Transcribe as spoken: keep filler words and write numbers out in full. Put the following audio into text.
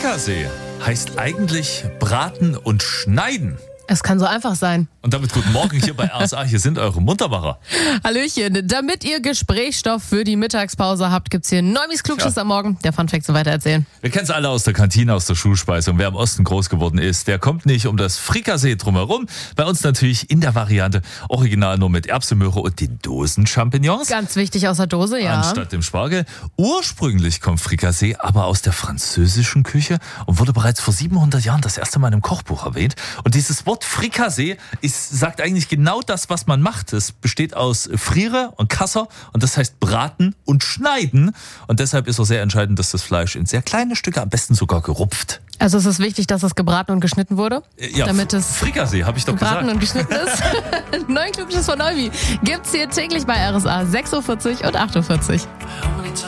Frikassee heißt eigentlich braten und schneiden. Es kann so einfach sein. Und damit guten Morgen hier bei R S A. Hier sind eure Muntermacher. Hallöchen. Damit ihr Gesprächsstoff für die Mittagspause habt, gibt's hier Neumis Klugschiss am Morgen. Der Funfact zum Weitererzählen. Wir kennen es alle aus der Kantine, aus der Schulspeisung. Wer im Osten groß geworden ist, der kommt nicht um das Frikassee drumherum. Bei uns natürlich in der Variante original nur mit Erbsenmöhre und den Dosen-Champignons. Ganz wichtig aus der Dose, ja. Anstatt dem Spargel. Ursprünglich kommt Frikassee aber aus der französischen Küche und wurde bereits vor siebenhundert Jahren das erste Mal im Kochbuch erwähnt. Und dieses Wort Frikassee ist, sagt eigentlich genau das, was man macht. Es besteht aus Friere und Kasser und das heißt braten und schneiden. Und deshalb ist auch sehr entscheidend, dass das Fleisch in sehr kleine Stücke, am besten sogar gerupft. Also es ist wichtig, dass es gebraten und geschnitten wurde? Ja, damit es Frikassee, habe ich doch gebraten gesagt. und geschnitten ist. Neuen Klugschiss von Neumi gibt's hier täglich bei R S A sechs Uhr vierzig und acht Uhr vierzig.